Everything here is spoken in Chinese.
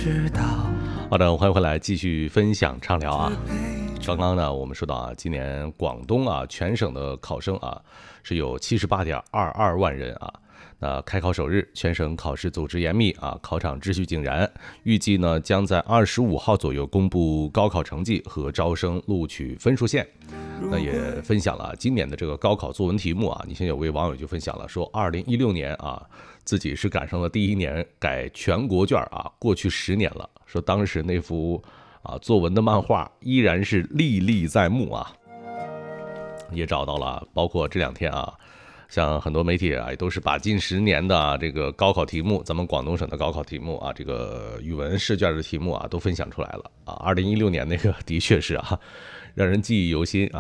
好的，欢迎回来继续分享畅聊啊。刚刚呢，我们说到啊，今年广东啊全省的考生啊是有78.22万人啊。那开考首日，全省考试组织严密啊，考场秩序井然。预计呢将在25号左右公布高考成绩和招生录取分数线。那也分享了今年的这个高考作文题目啊，你现在有位网友就分享了说，2016年啊自己是赶上了第一年改全国卷啊，过去10年了，说当时那幅作文的漫画依然是历历在目啊。也找到了，包括这2天啊，像很多媒体啊，也都是把近10年的这个高考题目，咱们广东省的高考题目啊，这个语文试卷的题目啊，都分享出来了啊。2016年那个的确是啊，让人记忆犹新啊。